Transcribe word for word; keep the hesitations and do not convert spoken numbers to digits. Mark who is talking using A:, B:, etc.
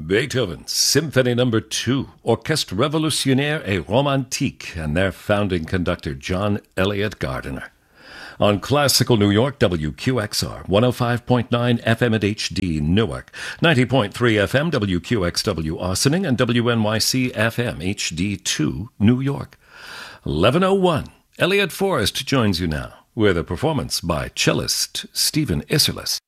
A: Beethoven, Symphony Number Two, Orchestre Révolutionnaire et Romantique, and their founding conductor, John Elliott Gardiner. On Classical New York, W Q X R, one oh five point nine F M at H D Newark, ninety point three F M, W Q X W Austining, and W N Y C F M H D two New York. eleven oh one, Elliott Forrest joins you now with a performance by cellist Stephen Isserlis.